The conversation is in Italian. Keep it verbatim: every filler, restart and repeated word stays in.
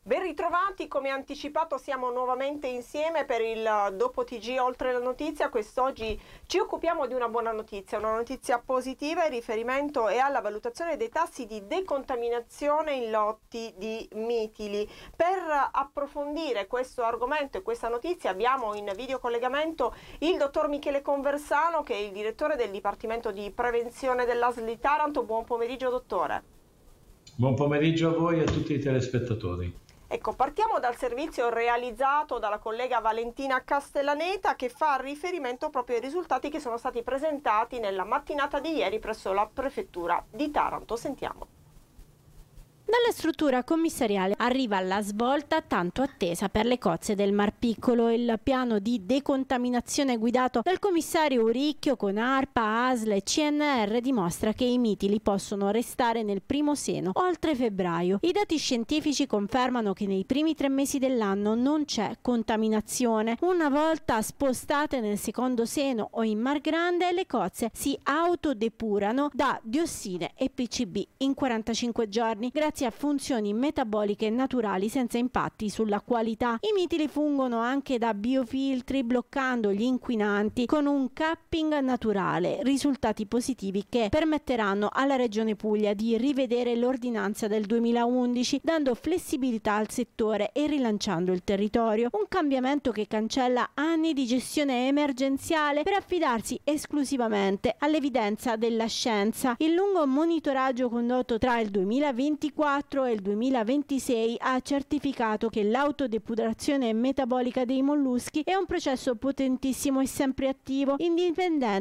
Ben ritrovati, come anticipato siamo nuovamente insieme per il Dopo T G Oltre la Notizia. Quest'oggi ci occupiamo di una buona notizia, una notizia positiva in riferimento e alla valutazione dei tassi di decontaminazione in lotti di mitili. Per approfondire questo argomento e questa notizia abbiamo in videocollegamento il dottor Michele Conversano, che è il direttore del Dipartimento di Prevenzione dell'A S L di Taranto. Buon pomeriggio dottore. Buon pomeriggio a voi e a tutti i telespettatori. Ecco, partiamo dal servizio realizzato dalla collega Valentina Castellaneta, che fa riferimento proprio ai risultati che sono stati presentati nella mattinata di ieri presso la Prefettura di Taranto. Sentiamo. Dalla struttura commissariale arriva la svolta tanto attesa per le cozze del Mar Piccolo. Il piano di decontaminazione guidato dal commissario Uricchio con ARPA, A S L e C N R dimostra che i mitili possono restare nel primo seno oltre febbraio. I dati scientifici confermano che nei primi tre mesi dell'anno non c'è contaminazione. Una volta spostate nel secondo seno o in Mar Grande, le cozze si autodepurano da diossine e P C B in quarantacinque giorni, grazie a funzioni metaboliche naturali senza impatti sulla qualità. I mitili fungono anche da biofiltri, bloccando gli inquinanti con un capping naturale, risultati positivi che permetteranno alla Regione Puglia di rivedere l'ordinanza del duemilaundici, dando flessibilità al settore e rilanciando il territorio. Un cambiamento che cancella anni di gestione emergenziale per affidarsi esclusivamente all'evidenza della scienza. Il lungo monitoraggio condotto tra il duemilaventiquattro e il duemilaventisei ha certificato che l'autodepurazione metabolica dei molluschi è un processo potentissimo e sempre attivo, indipendente